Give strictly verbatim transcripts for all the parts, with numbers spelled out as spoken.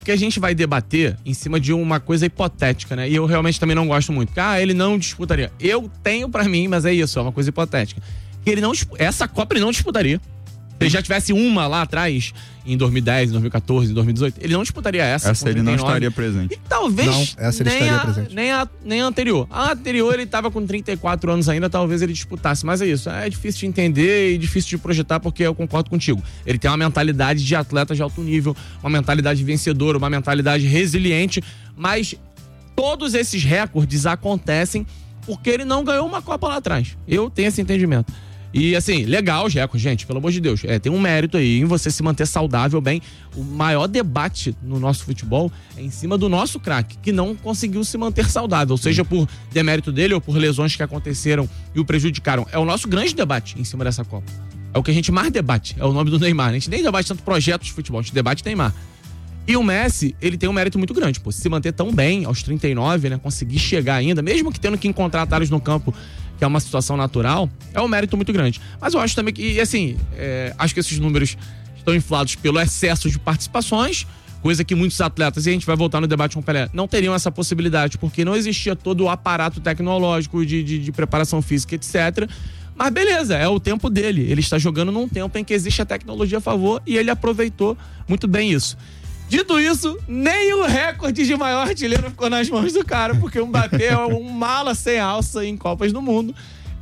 Porque a gente vai debater em cima de uma coisa hipotética, né? E eu realmente também não gosto muito. Ah, ele não disputaria. Eu tenho pra mim, mas é isso, é uma coisa hipotética. Ele não, essa Copa ele não disputaria. Se ele já tivesse uma lá atrás, em dois mil e dez, em dois mil e catorze, em dois mil e dezoito, ele não disputaria essa. Essa ele não estaria presente. E talvez não, essa ele nem, estaria a, presente. nem, a, nem a anterior. A anterior ele tava com trinta e quatro anos ainda, talvez ele disputasse. Mas é isso, é difícil de entender e difícil de projetar, porque eu concordo contigo. Ele tem uma mentalidade de atleta de alto nível, uma mentalidade vencedora, uma mentalidade resiliente, mas todos esses recordes acontecem porque ele não ganhou uma Copa lá atrás. Eu tenho esse entendimento. E assim, legal os recordes, gente, pelo amor de Deus. É, tem um mérito aí em você se manter saudável bem. O maior debate no nosso futebol é em cima do nosso craque, que não conseguiu se manter saudável, seja por demérito dele ou por lesões que aconteceram e o prejudicaram. É o nosso grande debate em cima dessa Copa. É o que a gente mais debate, é o nome do Neymar. A gente nem debate tanto projetos de futebol, a gente debate Neymar. E o Messi, ele tem um mérito muito grande, pô, se manter tão bem aos trinta e nove, né, conseguir chegar ainda, mesmo que tendo que encontrar atalhos no campo, que é uma situação natural, é um mérito muito grande. Mas eu acho também que, assim, é, acho que esses números estão inflados pelo excesso de participações, coisa que muitos atletas, e a gente vai voltar no debate com o Pelé, não teriam essa possibilidade, porque não existia todo o aparato tecnológico de, de, de preparação física, etcétera. Mas beleza, é o tempo dele. Ele está jogando num tempo em que existe a tecnologia a favor e ele aproveitou muito bem isso. Dito isso, nem o recorde de maior artilheiro ficou nas mãos do cara, porque o Mbappé é um mala sem alça em Copas do Mundo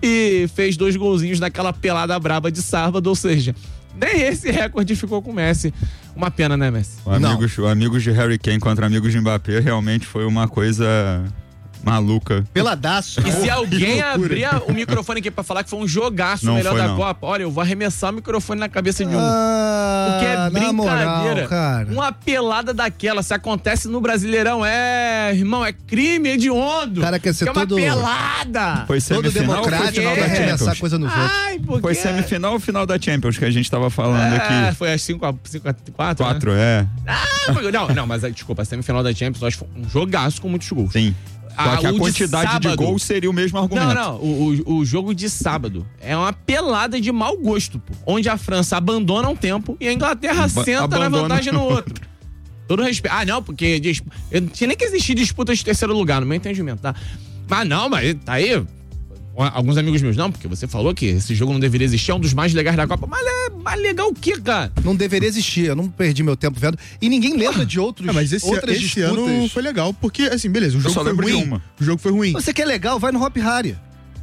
e fez dois golzinhos naquela pelada braba de sábado, ou seja, nem esse recorde ficou com o Messi. Uma pena, né, Messi? O amigos, o amigos de Harry Kane contra amigos de Mbappé realmente foi uma coisa maluca. Peladaço. E se alguém abrir o microfone aqui pra falar que foi um jogaço não melhor foi, da não. Copa, olha, eu vou arremessar o microfone na cabeça de um. Ah, Porque é na brincadeira. moral, cara. Uma pelada daquela, se acontece no Brasileirão, é, irmão, é crime hediondo. O cara quer ser que é uma todo- pelada. Foi Todo semifinal ou foi democrático final quer da arremessar Champions? coisa nos outros. Ai, porque... Foi semifinal ou final da Champions que a gente tava falando É, aqui? foi às cinco a quatro, Quatro, né? é. Ah, foi- não, não, mas desculpa, a semifinal da Champions, eu acho que foi um jogaço com muitos gols. Sim. Só que a o de quantidade de, sábado- gols seria o mesmo argumento. Não, não. O, o, o jogo de sábado é uma pelada de mau gosto, pô. Onde a França abandona um tempo e a Inglaterra Ba- senta na abandona. vantagem no outro. Todo respeito. Ah, não, porque dis- eu não tinha nem que existir disputa de terceiro lugar, no meu entendimento, tá? Mas não, mas tá aí. Alguns amigos meus, não, porque você falou que esse jogo não deveria existir, é um dos mais legais da Copa. Mas é mais legal o quê, cara? Não deveria existir, eu não perdi meu tempo vendo. E ninguém lembra de outros, Ah, mas esse, outras esse disputas. ano foi legal, porque, assim, beleza, o jogo só foi lembro de ruim. uma. O jogo foi ruim. Você quer legal, vai no Hop Harry.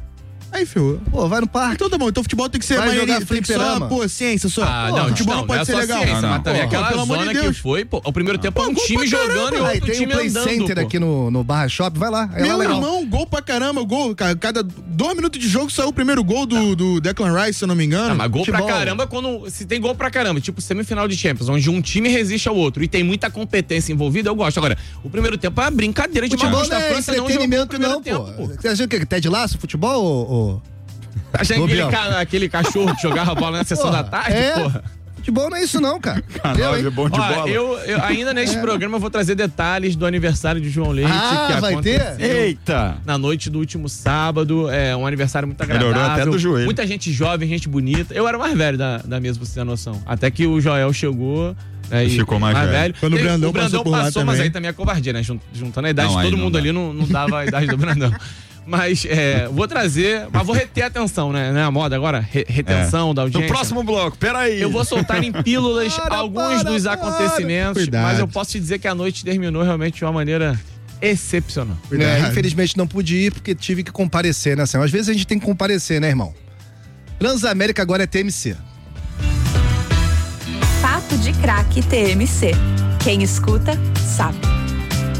Aí, ferrou. Pô, vai no parque. Então tá bom, então futebol tem que ser Vai maioria, jogar tem que só, fliperama. pô, ciência só. Ah, Pô, não, futebol não, não pode é ser só legal. ciência, Não, mas não. também Pô, aquela pelo amor zona de que Deus. foi, pô, o primeiro tempo é Pô, um gol time pra jogando e caramba. Aí outro tem time um Play andando, Center pô. aqui no, no Barra Shop, vai lá. É lá Meu legal. irmão, gol pra caramba, gol. Ca- Cada dois minutos de jogo saiu o primeiro gol do, do Declan Rice, se eu não me engano. Ah, mas gol Futebol. pra caramba quando. Se tem gol pra caramba, tipo semifinal de Champions, onde um time resiste ao outro e tem muita competência envolvida, eu gosto. Agora, o primeiro tempo é uma brincadeira de mau Futebol gosto. não A é França não jogou o entretenimento primeiro não, tempo, pô. pô. Você acha que Ted Lasso, futebol ou... ou... Achei Ô, aquele, Biel. ca- aquele cachorro que jogava bola na sessão Porra, da tarde, é. porra. Futebol não é isso não, cara. A Eu, nove hein? é bom de Ó, bola. eu, eu ainda neste programa eu vou trazer detalhes do aniversário de João Leite, Ah, que vai aconteceu ter? Eita! na noite do último sábado. É um aniversário muito agradável. Melhorou até do joelho. Muita gente jovem, gente bonita. Eu era o mais velho da, da mesa, pra você ter noção. Até que o Joel chegou. É, e Ficou mais velho. Quando o Tem- Brandão o Brandão passou por lá passou, mas também. aí também é covardia, né? Jun- Juntando a idade Não, de aí todo não mundo dá. ali, não, não dava a idade do Brandão. Mas é, vou trazer, mas vou reter a atenção, né? Não é a moda agora? Re- retenção da No audiência. próximo bloco, peraí. Eu vou soltar em pílulas Para, alguns para, dos para. acontecimentos, Cuidado. mas eu posso te dizer que a noite terminou realmente de uma maneira excepcional. É, Cuidado. infelizmente não pude ir porque tive que comparecer, né, Sam? Às vezes a gente tem que comparecer, né, irmão? Transamérica agora é T M C. Papo de Craque T M C. Quem escuta, sabe.